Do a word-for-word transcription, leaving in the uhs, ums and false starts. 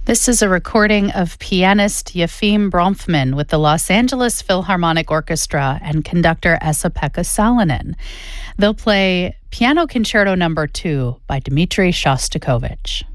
This is a recording of pianist Yefim Bronfman with the Los Angeles Philharmonic Orchestra and conductor Esa-Pekka Salonen. They'll play Piano Concerto Number two by Dmitri Shostakovich.